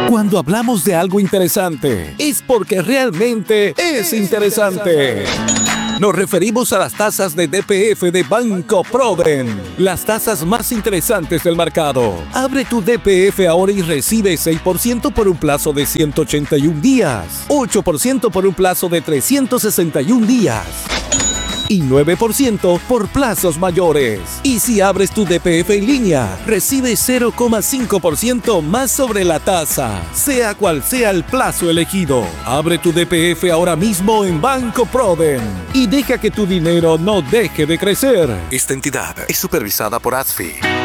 Cuando hablamos de algo interesante, es porque realmente es interesante. Nos referimos a las tasas de DPF de Banco Proden, las tasas más interesantes del mercado. Abre tu DPF ahora y recibe 6% por un plazo de 181 días, 8% por un plazo de 361 días y 9% por plazos mayores. Y si abres tu DPF en línea, recibe 0,5% más sobre la tasa, sea cual sea el plazo elegido. Abre tu DPF ahora mismo en Banco Proden y deja que tu dinero no deje de crecer. Esta entidad es supervisada por ASFI.